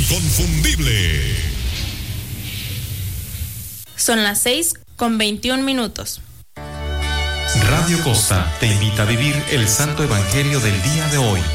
inconfundible. Son las 6:21. Radio Costa te invita a vivir el Santo Evangelio del día de hoy.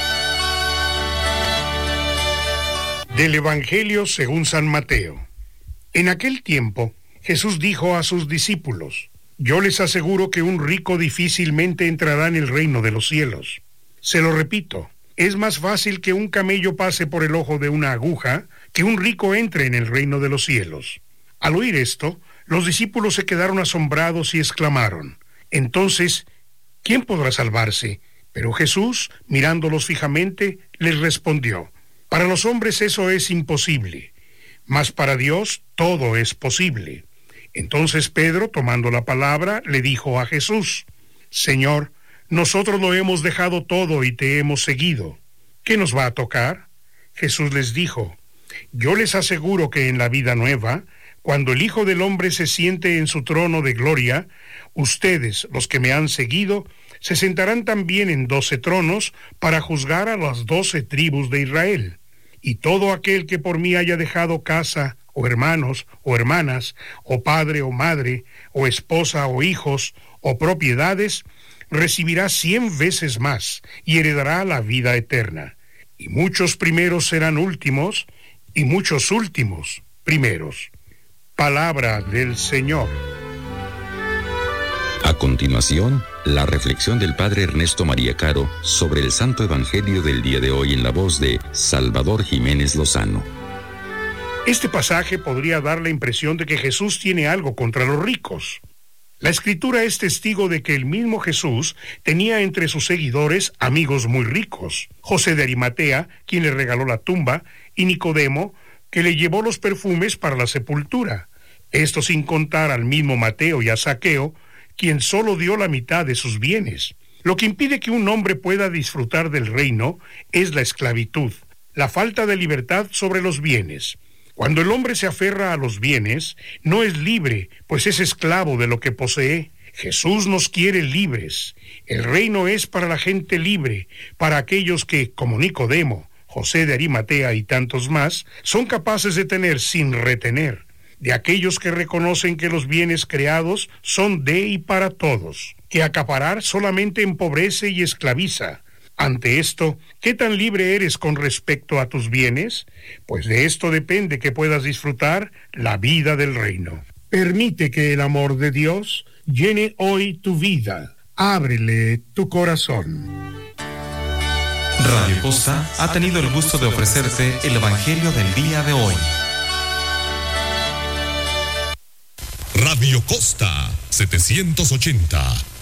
Del Evangelio según San Mateo. En aquel tiempo, Jesús dijo a sus discípulos: Yo les aseguro que un rico difícilmente entrará en el reino de los cielos. Se lo repito, es más fácil que un camello pase por el ojo de una aguja que un rico entre en el reino de los cielos. Al oír esto, los discípulos se quedaron asombrados y exclamaron: Entonces, ¿quién podrá salvarse? Pero Jesús, mirándolos fijamente, les respondió: Para los hombres eso es imposible, mas para Dios todo es posible. Entonces Pedro, tomando la palabra, le dijo a Jesús: Señor, nosotros lo hemos dejado todo y te hemos seguido. ¿Qué nos va a tocar? Jesús les dijo: Yo les aseguro que en la vida nueva, cuando el Hijo del Hombre se siente en su trono de gloria, ustedes, los que me han seguido, se sentarán también en 12 tronos para juzgar a las 12 tribus de Israel. Y todo aquel que por mí haya dejado casa, o hermanos, o hermanas, o padre o madre, o esposa o hijos, o propiedades, recibirá 100 veces más, y heredará la vida eterna. Y muchos primeros serán últimos, y muchos últimos primeros. Palabra del Señor. A continuación, la reflexión del Padre Ernesto María Caro sobre el Santo Evangelio del día de hoy en la voz de Salvador Jiménez Lozano. Este pasaje podría dar la impresión de que Jesús tiene algo contra los ricos. La Escritura es testigo de que el mismo Jesús tenía entre sus seguidores amigos muy ricos: José de Arimatea, quien le regaló la tumba, y Nicodemo, que le llevó los perfumes para la sepultura. Esto sin contar al mismo Mateo y a Zaqueo, quien solo dio la mitad de sus bienes. Lo que impide que un hombre pueda disfrutar del reino es la esclavitud, la falta de libertad sobre los bienes. Cuando el hombre se aferra a los bienes, no es libre, pues es esclavo de lo que posee. Jesús nos quiere libres. El reino es para la gente libre, para aquellos que, como Nicodemo, José de Arimatea y tantos más, son capaces de tener sin retener, de aquellos que reconocen que los bienes creados son de y para todos, que acaparar solamente empobrece y esclaviza. Ante esto, ¿qué tan libre eres con respecto a tus bienes? Pues de esto depende que puedas disfrutar la vida del reino. Permite que el amor de Dios llene hoy tu vida. Ábrele tu corazón. Radio Costa ha tenido el gusto de ofrecerte el Evangelio del día de hoy. Radio Costa 780.